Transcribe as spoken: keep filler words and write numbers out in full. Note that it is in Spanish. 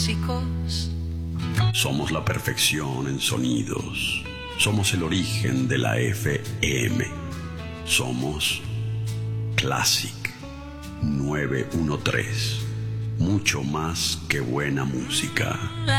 Chicos, Somos la perfección en sonidos. Somos el origen de la F M. Somos Classic novecientos trece. Mucho más que buena música.